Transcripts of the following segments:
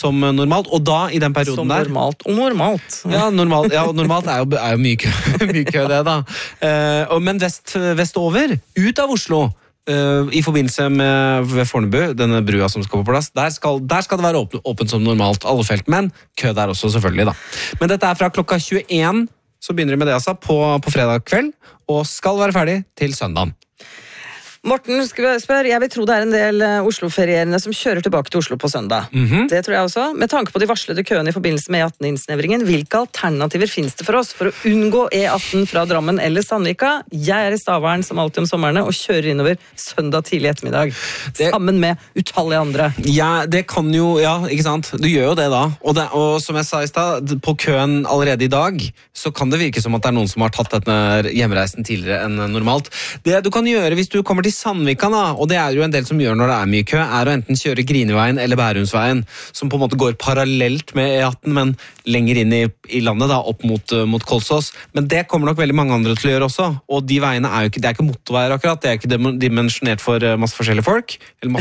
som normalt, og da i den perioden der... Som normalt og normalt. Ja, normalt er jo mye kø det da. Men vestover, ut av Oslo, i forbindelse med ved Fornebu, denne brua som skal på plass, der skal det være åpent som normalt, alle felt, men kø der også selvfølgelig da. Men dette er fra klokka 21, så begynner vi med det altså, på fredag kveld, og skal være ferdig til søndagen. Morten spør, jeg vil tro det er en del Oslo-ferierende som kjører tilbake til Oslo på søndag. Det tror jeg også. Med tanke på de varslede køene i forbindelse med E18-innsnevringen, hvilke alternativer finnes det for oss for å unngå E18 fra Drammen eller Sandvika? Jeg er i Stavern som alltid om sommerne og kjører innover søndag tidlig ettermiddag. Sammen med utallige andre. Ja, det kan jo, ja, ikke sant? Du gjør jo det da. Og som jeg sa i sted, på køen allerede i dag, så kan det virke som at det er noen som har tatt denne hjemreisen tidligere enn normalt. Det du kan gjøre hvis du kommer til Sandvika da, og det er jo en del som gjør når det er mye kø, er å enten kjøre Grineveien eller Bærumsveien, som på en måte går parallelt med E18, men lenger inn i landet da, opp mot Kolsås. Men det kommer nok veldig mange andre til å gjøre også, og de veiene er jo ikke, det er ikke motorveier akkurat, det er ikke dimensjonert for masse forskjellige folk,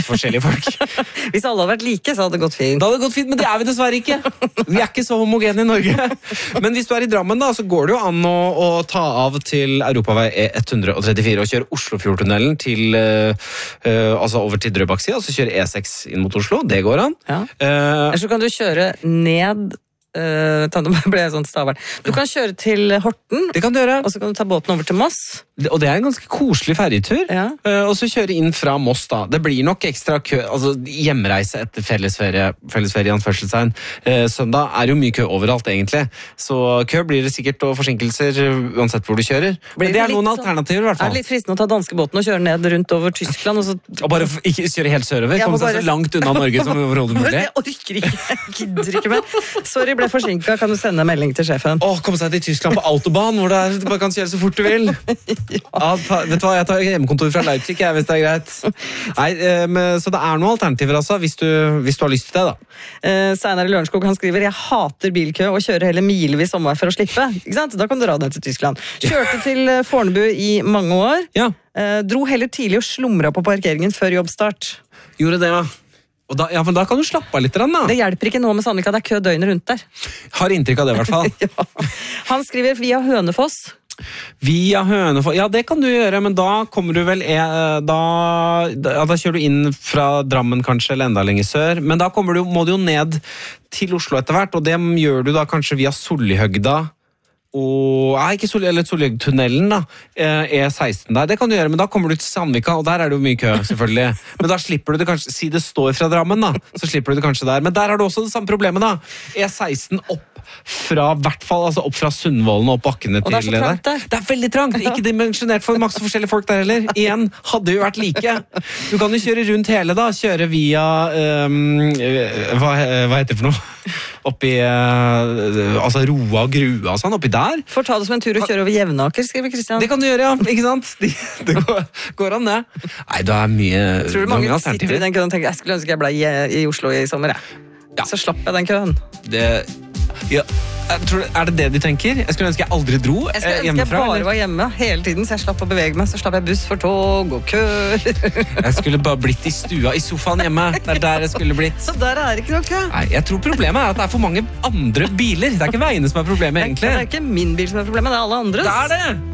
Hvis alle hadde vært like, så hadde det gått fint. Det hadde gått fint, men det er vi dessverre ikke. Vi er ikke så homogene i Norge. Men hvis du er i Drammen da, så går det jo an å ta av til Europavei E134 og kjøre Oslofjordtunnelen til altså over til Drøbak-siden, og så kjøre E6 inn mot Oslo. Det går an. Ja. Så kan du kjøre ned nå ble jeg sånn Stavern. Du kan kjøre til Horten. Det kan du gjøre. Og så kan du ta båten over til Moss. Og det er en ganske koselig ferjetur. Ja. Og så kjøre inn fra Moss da. Det blir nok ekstra kø, altså hjemreise etter fellesferie i anførselstegn. Søndag er jo mye kø overalt egentlig. Så kø blir det sikkert, og forsinkelser uansett hvor du kjører. Men det er noen alternativer i hvert fall. Det er litt fristende å ta danskebåten og kjøre ned rundt over Tyskland. Og bare ikke kjøre helt sørover. Komme seg så langt unna Norge som overhodet mulig. Jeg orker ikke. Jeg gidder ikke mer. Sorry, ble forsinket, kan du sende en melding til sjefen? Kom seg til Tyskland på autobahn, hvor du bare kan kjøre så fort du vil. Vet du hva, jeg tar hjemmekontor fra Leipzig, hvis det er greit. Nei, så det er noen alternativer altså, hvis du har lyst til det da. Steinar i Lørenskog, han skriver, jeg hater bilkø og kjører hele milevis sommer for å slippe. Ikke sant? Da kan du dra ned til Tyskland. Kjørte til Fornebu i mange år. Ja. Dro heller tidlig og slumra på parkeringen før jobbstart. Gjorde det, ja. Men da kan du slappe av litt da. Det hjelper ikke nå med Sandvika, det er kø døgnet rundt der. Har inntrykk av det i hvert fall. Ja. Han skriver via Hønefoss. Via Hønefoss, ja det kan du gjøre, men da kommer du vel da kjører du inn fra Drammen kanskje, eller enda lenger sør, men da må du jo ned til Oslo etter hvert, og det gjør du da kanskje via Sollihøgda, ikke Sollihøgtunnelen da, E16 der, det kan du gjøre, men da kommer du til Sandvika, og der er det jo mye kø selvfølgelig, men da slipper du det kanskje, si det står fra Drammen da, så slipper du det kanskje der, men der har du også det samme problemet da, E16 opp fra hvert fall, altså opp fra Sundvolden og opp bakkene til det der. Det er veldig trangt, ikke dimensjonert for masse forskjellige folk der heller. Igjen, hadde jo vært like. Du kan jo kjøre rundt hele da, kjøre via, hva heter det for noe? Oppi, altså Roa og Grua og sånn, oppi der. Får ta det som en tur og kjøre over Jevnaker, skriver Kristian. Det kan du gjøre, ja, ikke sant? Det går an det. Nei, det er mye alternativer. Tror du mange sitter i den køen og tenker, jeg skulle ønske jeg ble i Oslo i sommer, Så slapp jeg den køen. Ja, er det det de tenker? Jeg skulle ønske jeg aldri dro hjemmefra. Jeg skulle ønske jeg bare var hjemme hele tiden, så jeg slapp å bevege meg. Så slapp jeg buss for tog og kø. Jeg skulle bare blitt i stua, i sofaen hjemme. Det er der jeg skulle blitt. Så der er det ikke noe kø. Nei, jeg tror problemet er at det er for mange andre biler. Det er ikke veiene som er problemet, egentlig. Det er ikke min bil som er problemet, det er alle andres. Det er det!